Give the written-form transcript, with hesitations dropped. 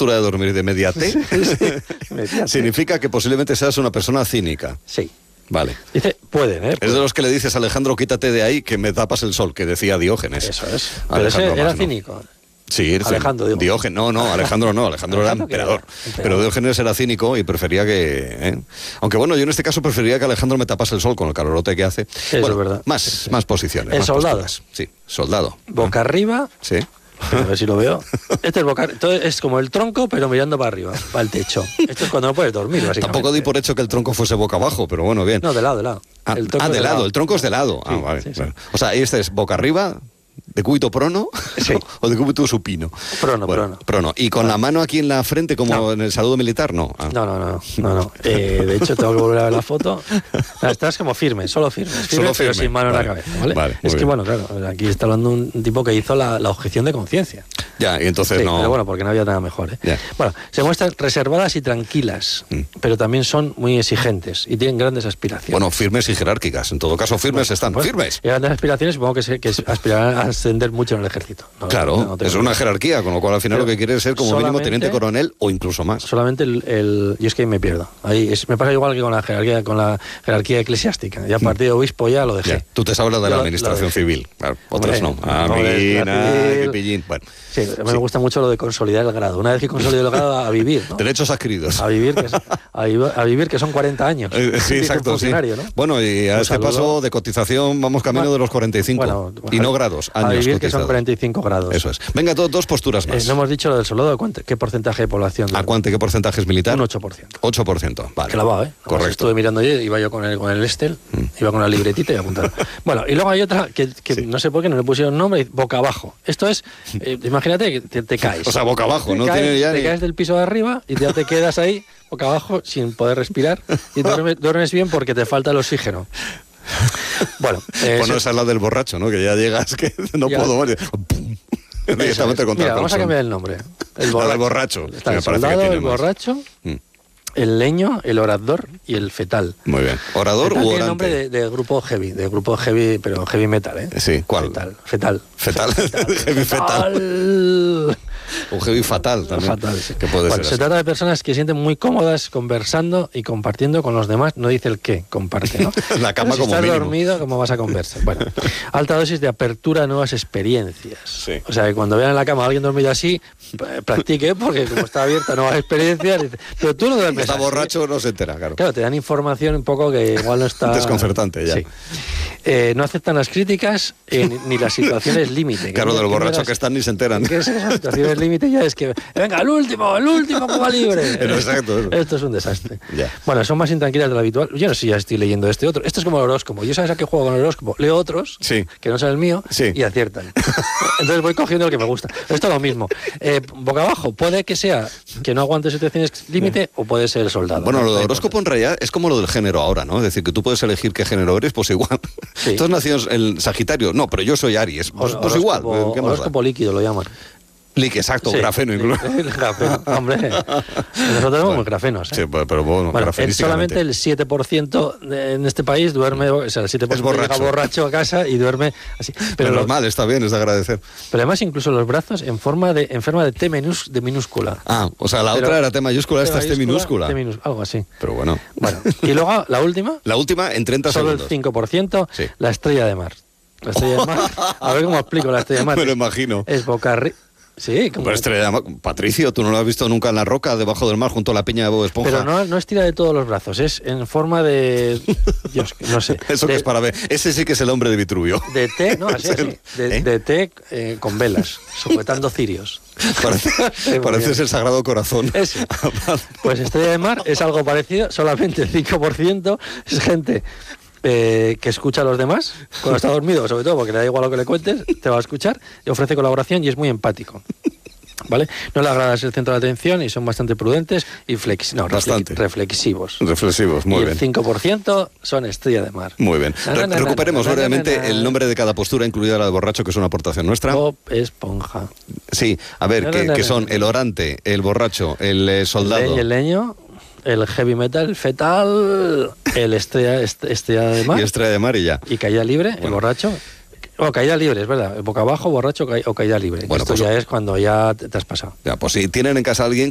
postura de dormir de media T, significa que posiblemente seas una persona cínica. Sí. Vale. Dice, pueden, ¿eh? Es de los que le dices, Alejandro, quítate de ahí que me tapas el sol, que decía Diógenes. Eso es. Pero ese era cínico. Sí, Alejandro, digo. Diógenes, no, Alejandro no, Alejandro era emperador. Pero Diógenes era cínico y prefería que... Aunque bueno, yo en este caso preferiría que Alejandro me tapase el sol con el calorote que hace. Eso bueno, es verdad. Más posiciones. El más soldado. posturas. Sí, soldado. Boca arriba. Sí. A ver si lo veo. Este es es como el tronco, pero mirando para arriba, para el techo. Esto es cuando no puedes dormir, básicamente. Tampoco di por hecho que el tronco fuese boca abajo, pero bueno, bien. No, de lado. De lado, el tronco es de lado. Sí, vale. Sí. Bueno. O sea, este es boca arriba, de cúbito prono, sí. o de cúbito supino. Prono. Y con la mano aquí en la frente, como en el saludo militar, no. No. De hecho, tengo que volver a ver la foto. Estás como firme, solo firme, pero sin mano en la cabeza, ¿vale? Es que, bien. bueno, claro, aquí está hablando un tipo que hizo la objeción de conciencia. Ya, y entonces sí, no... Pero bueno, porque no había nada mejor, ¿eh? Ya. Bueno, se muestran reservadas y tranquilas, pero también son muy exigentes y tienen grandes aspiraciones. Bueno, firmes y jerárquicas. En todo caso, firmes están. Firmes. Y grandes aspiraciones, supongo que aspirarán a ascender mucho en el ejército. Claro, es una jerarquía, con lo cual al final lo que quiere es ser como mínimo teniente coronel o incluso más. Solamente yo es que me pierdo. Me pasa igual que con la jerarquía eclesiástica. Ya a partir de obispo ya lo dejé. Ya, tú te hablas de la administración civil. Claro, otras no. Qué pillín. Bueno. Sí, me gusta mucho lo de consolidar el grado. Una vez que consolido el grado, a vivir, ¿no? Derechos adquiridos. A vivir, que son 40 años. Sí, exacto. Sí. ¿No? Bueno, y a este paso de cotización vamos camino de los 45. Y no grados, años. A vivir, cotizados. que son 45 grados. Eso es. Venga, dos posturas más. No hemos dicho lo del soldado. ¿Qué porcentaje de población? ¿Qué porcentaje es militar? Un 8%. 8%, vale. Clavado, ¿eh? Correcto. Estuve mirando ayer, iba yo con el Estel, iba con la libretita y apuntaba. Bueno, y luego hay otra que no sé por qué no le pusieron nombre, boca abajo. Esto es, imagínate que te caes. O sea, boca abajo, ¿no? Te caes del piso de arriba y ya te quedas ahí, boca abajo, sin poder respirar, y duermes bien porque te falta el oxígeno. Bueno, esa es la del borracho, ¿no? Que ya llegas, que no puedo morir. Directamente contra Mira, vamos a cambiar el nombre. El borracho. Está el soldado, el borracho, el leño, el orador y el fetal. Muy bien. ¿Orador u orante? Tiene nombre de grupo heavy, pero heavy metal, ¿eh? Sí, ¿cuál? Fetal. Heavy fetal. O heavy fatal también. Fatal, sí. Que puede ser se trata de personas que se sienten muy cómodas conversando y compartiendo con los demás. No dice el qué, comparte, ¿no? La cama pero si como estás mínimo. dormido, ¿cómo vas a conversar? Bueno, alta dosis de apertura a nuevas experiencias. Sí. O sea, que cuando vean en la cama a alguien dormido así, practique, porque como está abierta a nuevas experiencias, dice, pero tú no duermes está así. Borracho, no se entera, claro. Claro, te dan información un poco que igual no está... Desconcertante, ya. Sí. No aceptan las críticas ni las situaciones límite. Claro, del borracho que están ni se enteran. ¿Qué es eso? Situaciones límite ya es que, venga, el último Cuba Libre. Exacto. Esto es un desastre. Ya. Bueno, son más intranquilas de lo habitual. Yo no sé si ya estoy leyendo este otro. Esto es como el horóscopo. Yo sabes a qué juego con el horóscopo. Leo otros, que no son el mío, y aciertan. Entonces voy cogiendo el que me gusta. Esto es lo mismo. Boca abajo, puede que sea que no aguante situaciones límite o puede ser el soldado. Bueno, lo del horóscopo en realidad es como lo del género ahora, ¿no? Es decir, que tú puedes elegir qué género eres, pues igual. Sí. Tú has nacido el Sagitario, no, pero yo soy Aries. Pues igual. Horóscopo líquido lo llaman. Exacto, grafeno incluso. Grafeno, hombre. Nosotros somos muy grafenos. Sí, pero bueno, solamente el 7% en este país duerme, o sea, el 7% llega borracho a casa y duerme así. Pero normal, está bien, es de agradecer. Pero además incluso los brazos en forma de T minúscula. Ah, o sea, la otra era T mayúscula, esta es T minúscula. Algo así. Pero bueno. Y luego la última. La última en 30 segundos. Solo el 5%, la estrella de mar. La estrella de mar. A ver cómo explico la estrella de mar. Me lo imagino. Es boca arriba. Sí, como... Pero estrella de mar, Patricio, ¿tú no lo has visto nunca en la roca debajo del mar junto a la peña de Bob Esponja? Pero no estira de todos los brazos, es en forma de... Dios, no sé. Eso que es para ver. Ese sí que es el hombre de Vitruvio. De té, no, así. De té con velas, sujetando cirios. Parece el Sagrado Corazón. Ese. Pues estrella de mar es algo parecido, solamente el 5% es gente... que escucha a los demás cuando está dormido, sobre todo porque le da igual lo que le cuentes, te va a escuchar, y ofrece colaboración y es muy empático. ¿Vale? No le agradas el centro de atención y son bastante prudentes y reflexivos. Reflexivos, muy bien. Y el 5% son estrella de mar. Muy bien. Recuperemos brevemente el nombre de cada postura, incluida la de borracho, que es una aportación nuestra. Bob Esponja. Sí, a ver, que son el orante, el borracho, el soldado. El leño, el heavy metal, fetal, el estrella de mar. Y estrella de mar y ya. Y caída libre, el borracho. O caída libre, es verdad. Boca abajo, borracho o caída libre. Bueno, esto pues, ya es cuando ya te has pasado. Ya, pues si tienen en casa a alguien